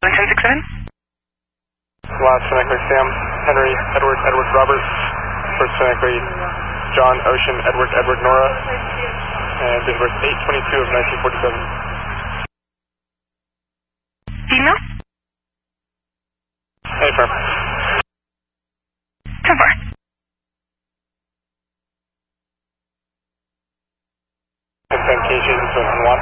1067. Last phonetically Sam, Henry, Edward, Edward, Robert. First phonetically John, Ocean, Edward, Edward, Nora. And date of birth 8/22 of 1947. Female? Affirm. 10-4. Authentication is on 1.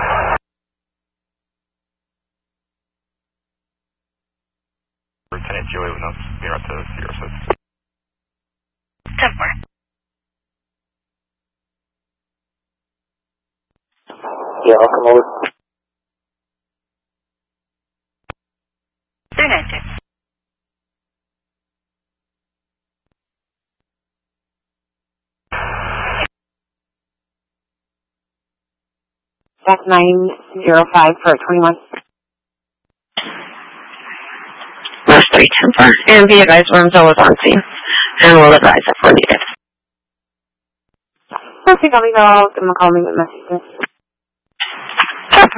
Lieutenant Joey Williams, near up to 06. 10-4. Yeah, I'll come over. 392. That's 905 for 21. Last 310-4. And be advised Wormsville is on scene. And we'll advise if we're needed. Okay, I'll give them a call, leave a message. 10-4.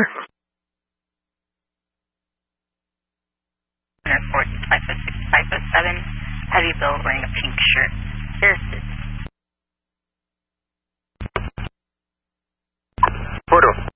5'6", 5'7", heavy build, wearing a pink shirt. Here's Photo.